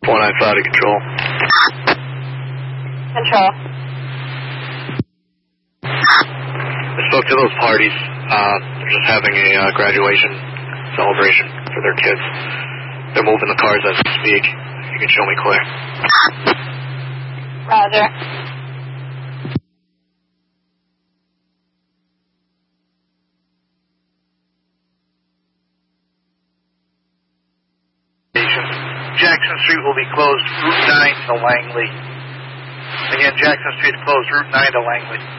495 to control. Control. I spoke to those parties. They're just having a graduation celebration for their kids. They're moving the cars as we speak. You can show me clear. Roger. Jackson Street will be closed, Route 9 to Langley. Again, Jackson Street closed, Route 9 to Langley.